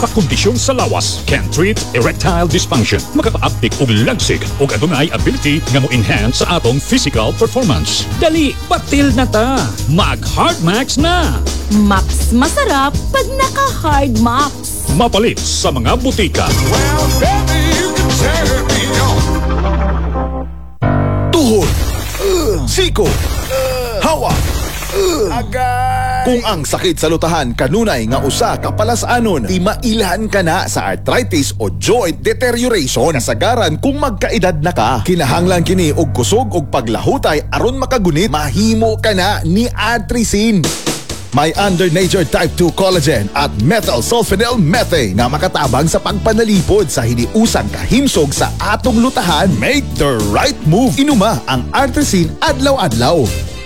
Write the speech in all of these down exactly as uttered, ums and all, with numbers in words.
Nagpakondisyon sa lawas can treat erectile dysfunction. Makaka-uptick og lagsig ug adunay ability nga mo-enhance sa atong physical performance. Dali, batil na ta. Mag Hardmax na. Max masarap pag naka-Hard Max. Mapalit sa mga butika. Well, baby, you can tear me on. Tuhod, uh, siko, uh, hawa, uh, agay. Kung ang sakit sa lutahan kanunay nga usa ka palasanon, di mailhan ka na sa arthritis o joint deterioration. Kasagaran kung magkaedad na ka. Kinahanglan kini og kusog og paglahutay aron makagunit, mahimo ka na ni Artrisin. May under nature type two collagen at methyl sulfonyl methane nga makatabang sa pagpanalipod sa hiniusang kahimsog sa atong lutahan. Make the right move. Inuma ang Artrisin adlaw-adlaw.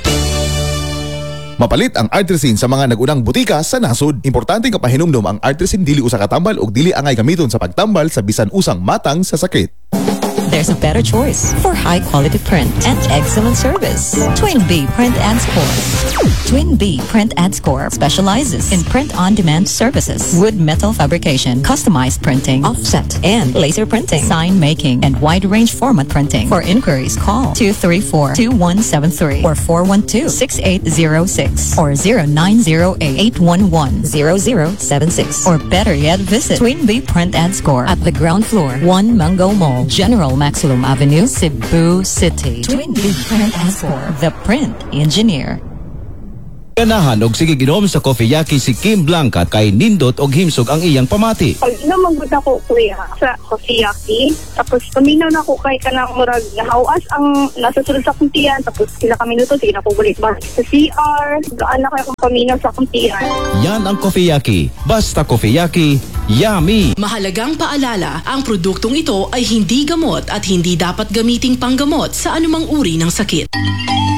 Mapalit ang Artrisin sa mga nagunang butika sa nasod. Importante nga pahinumdom ang Artrisin dili usa ka tambal ug dili angay gamiton sa pagtambal sa bisan usang matang sa sakit. There's a better choice for high-quality print and excellent service. Twin B Print and Score. Twin B Print and Score specializes in print-on-demand services, wood metal fabrication, customized printing, offset, and laser printing, sign making, and wide-range format printing. For inquiries, call two three four, two one seven three or four one two, six eight zero six or zero nine zero eight, eight one one, zero zero seven six. Or better yet, visit Twin B Print and Score at the ground floor, one Mango Mall, General Maximum Avenue, Cebu City. Twin B Print and Score, the print engineer. Ganahan og sige ginom sa Coffee Yaki si Kim Blanca kay nindot og himsog ang iyang pamati. Pag namagod ako kuya sa Coffee Yaki, tapos paminaw na ako kay kanang murag nahawas ang nasusunod sa kuntian, tapos sila kami minuto, sige na ko bulit ba sa C R, gaan na kayo kung paminaw sa kuntian. Yan ang Coffee Yaki. Basta Coffee Yaki, yummy! Mahalagang paalala, ang produktong ito ay hindi gamot at hindi dapat gamiting panggamot sa anumang uri ng sakit.